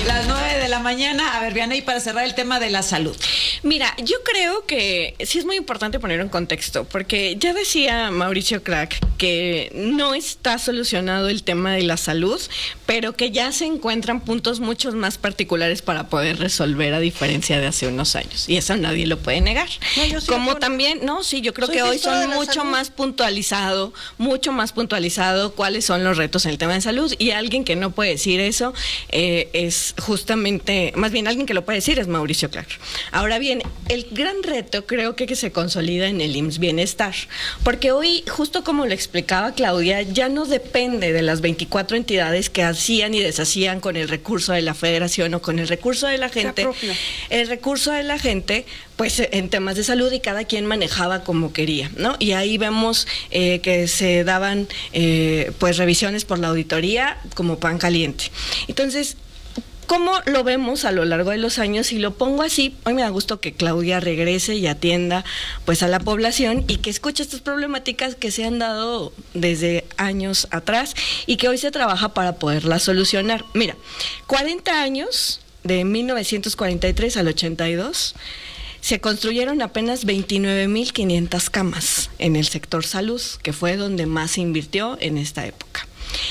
Las 9 de la mañana. A ver, Vianey, para cerrar el tema de la salud. Mira, yo creo que sí es muy importante poner en contexto, porque ya decía Mauricio Crack que no está solucionado el tema de la salud, pero que ya se encuentran puntos muchos más particulares para poder resolver, a diferencia de hace unos años. Y eso nadie lo puede negar. No, yo sí como también, yo creo que hoy son mucho más puntualizado cuáles son los retos en el tema de salud, y alguien que no puede decir eso es justamente, más bien alguien que lo puede decir es Mauricio Clark. Ahora bien, el gran reto creo que se consolida en el IMSS Bienestar, porque hoy, justo como lo explicaba Claudia, ya no depende de las 24 entidades que hacían y deshacían con el recurso de la federación o con el recurso de la gente. El recurso de la gente, pues en temas de salud, y cada quien manejaba como quería, ¿no? Y ahí vemos que se daban pues revisiones por la auditoría como pan caliente. Entonces, ¿cómo lo vemos a lo largo de los años? Y lo pongo así, hoy me da gusto que Claudia regrese y atienda pues a la población y que escuche estas problemáticas que se han dado desde años atrás y que hoy se trabaja para poderlas solucionar. Mira, 40 años, de 1943 al 82, se construyeron apenas 29,500 camas en el sector salud, que fue donde más se invirtió en esta época.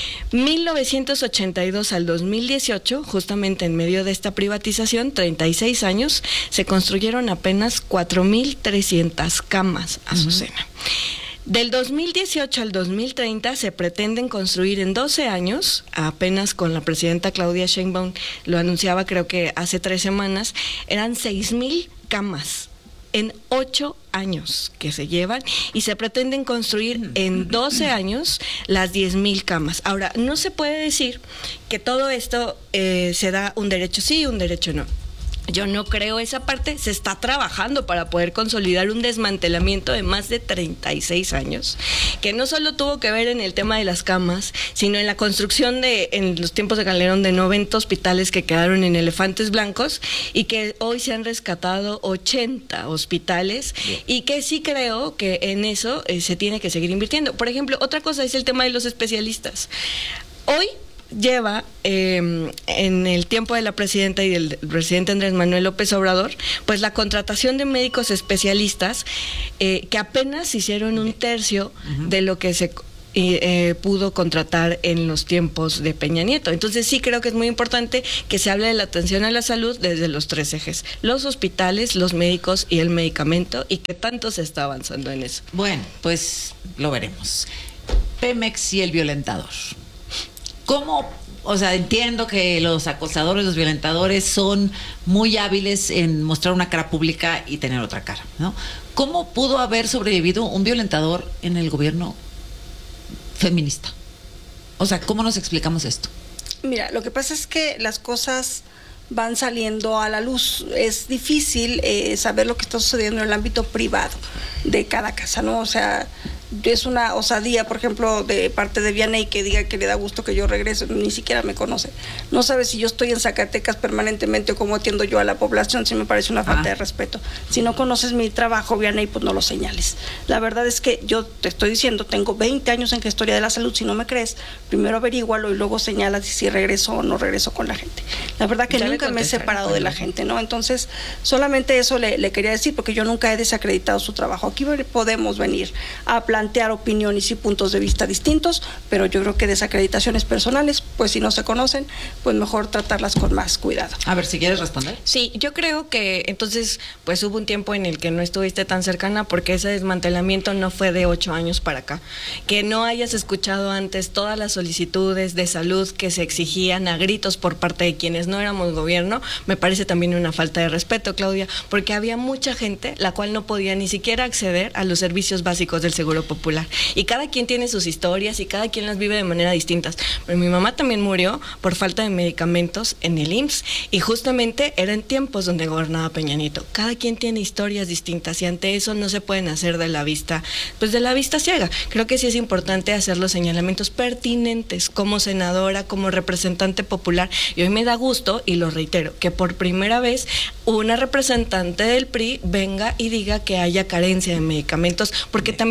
1982 al 2018, justamente en medio de esta privatización, 36 años, se construyeron apenas 4,300 camas, Azucena. Del 2018 al 2030 se pretenden construir en 12 años, apenas con la presidenta Claudia Sheinbaum lo anunciaba, creo que hace 3 semanas, eran 6,000 camas en 8 años que se llevan, y se pretenden construir en 12 años las 10,000 camas. Ahora, no se puede decir que todo esto se da un derecho sí, un derecho no. Yo no creo esa parte. Se está trabajando para poder consolidar un desmantelamiento de más de 36 años, que no solo tuvo que ver en el tema de las camas, sino en la construcción en los tiempos de Calderón, de 90 hospitales que quedaron en elefantes blancos, y que hoy se han rescatado 80 hospitales, y que sí creo que en eso se tiene que seguir invirtiendo. Por ejemplo, otra cosa es el tema de los especialistas. Hoy lleva en el tiempo de la presidenta y del presidente Andrés Manuel López Obrador, pues la contratación de médicos especialistas que apenas hicieron un tercio de lo que se pudo contratar en los tiempos de Peña Nieto. Entonces sí creo que es muy importante que se hable de la atención a la salud desde los 3 ejes: los hospitales, los médicos y el medicamento, y que tanto se está avanzando en eso. Bueno, pues lo veremos. Pemex y el violentador. ¿Cómo? O sea, entiendo que los acosadores, los violentadores son muy hábiles en mostrar una cara pública y tener otra cara, ¿no? ¿Cómo pudo haber sobrevivido un violentador en el gobierno feminista? O sea, ¿cómo nos explicamos esto? Mira, lo que pasa es que las cosas van saliendo a la luz. Es difícil saber lo que está sucediendo en el ámbito privado de cada casa, ¿no? O sea, es una osadía, por ejemplo, de parte de Vianey, que diga que le da gusto que yo regrese. Ni siquiera me conoce. No sabe si yo estoy en Zacatecas permanentemente o cómo atiendo yo a la población. Sí me parece una falta de respeto. Si no conoces mi trabajo, Vianey, pues no lo señales. La verdad es que yo te estoy diciendo, tengo 20 años en gestoría de la salud. Si no me crees, primero averígualo y luego señalas si regreso o no regreso con la gente. La verdad que nunca me he separado de la gente, ¿no? Entonces, solamente eso le quería decir, porque yo nunca he desacreditado su trabajo. Aquí podemos venir a plantear opiniones y puntos de vista distintos, pero yo creo que desacreditaciones personales, pues si no se conocen, pues mejor tratarlas con más cuidado. A ver, si quieres responder. Sí, yo creo que entonces pues hubo un tiempo en el que no estuviste tan cercana, porque ese desmantelamiento no fue de 8 años para acá. Que no hayas escuchado antes todas las solicitudes de salud que se exigían a gritos por parte de quienes no éramos gobierno, me parece también una falta de respeto, Claudia, porque había mucha gente la cual no podía ni siquiera acceder a los servicios básicos del Seguro Popular. Y cada quien tiene sus historias y cada quien las vive de manera distinta. Pero mi mamá también murió por falta de medicamentos en el IMSS, y justamente era en tiempos donde gobernaba Peña Nieto. Cada quien tiene historias distintas, y ante eso no se pueden hacer de la vista ciega. Creo que sí es importante hacer los señalamientos pertinentes como senadora, como representante popular. Y hoy me da gusto, y lo reitero, que por primera vez una representante del PRI venga y diga que haya carencia de medicamentos, porque también las hubo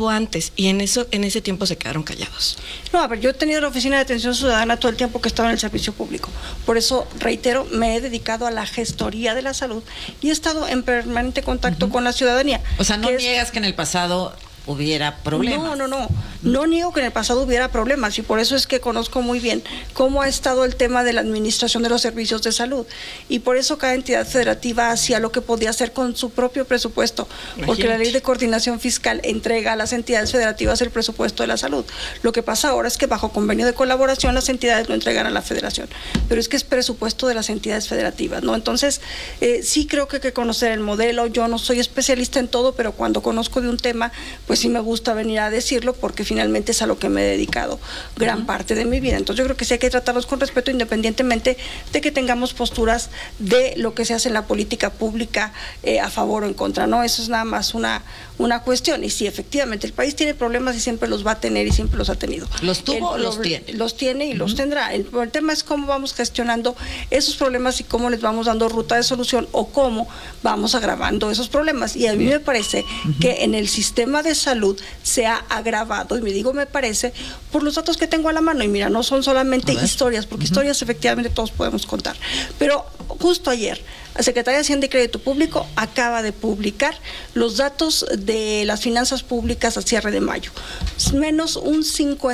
hubo antes, y en ese tiempo se quedaron callados. No, a ver, yo he tenido la oficina de atención ciudadana todo el tiempo que estaba en el servicio público. Por eso, reitero, me he dedicado a la gestoría de la salud y he estado en permanente contacto con la ciudadanía. O sea, no niegas que en el pasado hubiera problemas. No niego que en el pasado hubiera problemas, y por eso es que conozco muy bien cómo ha estado el tema de la administración de los servicios de salud, y por eso cada entidad federativa hacía lo que podía hacer con su propio presupuesto. Imagínate. Porque la ley de coordinación fiscal entrega a las entidades federativas el presupuesto de la salud. Lo que pasa ahora es que bajo convenio de colaboración las entidades lo entregan a la federación, pero es que es presupuesto de las entidades federativas, ¿no? Entonces, sí creo que hay que conocer el modelo. Yo no soy especialista en todo, pero cuando conozco de un tema, pues sí me gusta venir a decirlo, porque finalmente es a lo que me he dedicado gran parte de mi vida. Entonces yo creo que sí hay que tratarlos con respeto, independientemente de que tengamos posturas de lo que se hace en la política pública a favor o en contra, ¿no? Eso es nada más una cuestión. Y sí, efectivamente, el país tiene problemas y siempre los va a tener y siempre los ha tenido. ¿Los tuvo o los tiene? Los tiene y los tendrá. El tema es cómo vamos gestionando esos problemas y cómo les vamos dando ruta de solución, o cómo vamos agravando esos problemas. Y a mí me parece que en el sistema de salud se ha agravado, y me digo me parece, por los datos que tengo a la mano. Y mira, no son solamente historias, porque historias efectivamente todos podemos contar. Pero justo ayer, la Secretaría de Hacienda y Crédito Público acaba de publicar los datos de las finanzas públicas a cierre de mayo. Menos un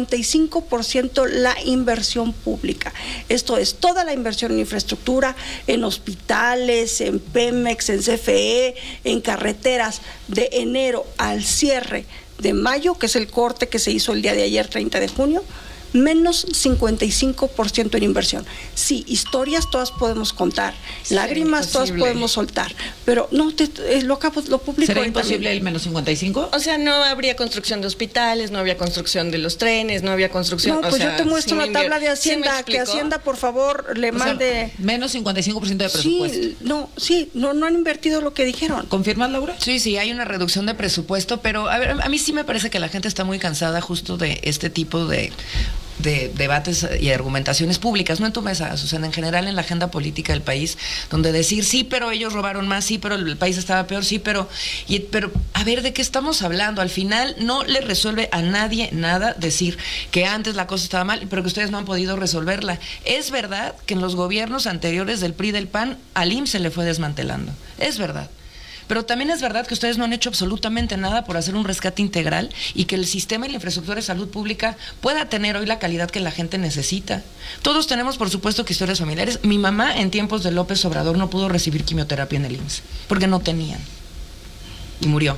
55% la inversión pública. Esto es toda la inversión en infraestructura, en hospitales, en Pemex, en CFE, en carreteras, de enero al cierre de mayo, que es el corte que se hizo el día de ayer, 30 de junio, menos 55% en inversión. Sí, historias todas podemos contar, lágrimas todas podemos soltar, pero no, lo público. ¿Será imposible el menos 55? O sea, no habría construcción de hospitales, no habría construcción de los trenes, no habría construcción. No, pues yo te muestro la tabla de Hacienda, que Hacienda, por favor, le mande. Menos 55% de presupuesto. Sí, no han invertido lo que dijeron. ¿Confirmas, Laura? Sí, hay una reducción de presupuesto, pero a ver, a mí sí me parece que la gente está muy cansada justo de este tipo de debates y argumentaciones públicas, no en tu mesa, Susana, en general en la agenda política del país, donde decir sí, pero ellos robaron más, sí, pero el país estaba peor, sí, pero a ver, ¿de qué estamos hablando? Al final no le resuelve a nadie nada decir que antes la cosa estaba mal, pero que ustedes no han podido resolverla. Es verdad que en los gobiernos anteriores del PRI y del PAN al IMSS se le fue desmantelando, es verdad. Pero también es verdad que ustedes no han hecho absolutamente nada por hacer un rescate integral y que el sistema y la infraestructura de salud pública pueda tener hoy la calidad que la gente necesita. Todos tenemos, por supuesto, que historias familiares. Mi mamá en tiempos de López Obrador no pudo recibir quimioterapia en el IMSS porque no tenían. Y murió.